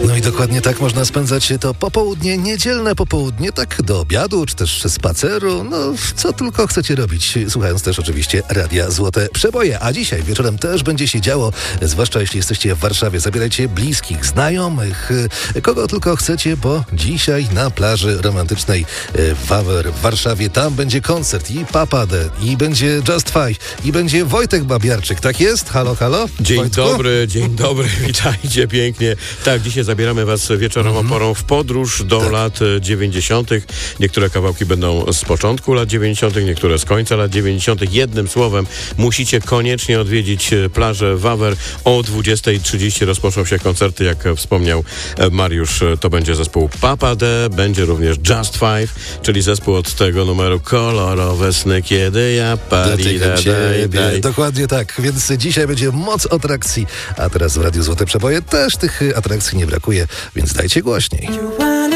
No i dokładnie tak można spędzać to popołudnie, niedzielne popołudnie, tak do obiadu, czy też spaceru, no co tylko chcecie robić, słuchając też oczywiście Radia Złote Przeboje. A dzisiaj wieczorem też będzie się działo, zwłaszcza jeśli jesteście w Warszawie. Zabierajcie bliskich, znajomych, kogo tylko chcecie, bo dzisiaj na plaży romantycznej Wawer w Warszawie, tam będzie koncert i Papa D, i będzie Just Five, i będzie Wojtek Babiarczyk. Tak jest? Halo, halo? Dzień dobry, witajcie pięknie. Tak, dzisiaj zabieramy was wieczorową porą w podróż do lat 90. Niektóre kawałki będą z początku lat 90., niektóre z końca lat 90. Jednym słowem, musicie koniecznie odwiedzić plażę Wawer. O 20:30 rozpoczną się koncerty, jak wspomniał Mariusz. To będzie zespół Papa D, będzie również Just Five, czyli zespół od tego numeru Kolorowe sny, kiedy ja daj. Dokładnie tak, więc dzisiaj będzie moc atrakcji, a teraz w Radiu Złote Przeboje też tych atrakcji nie brakuje, więc dajcie głośniej.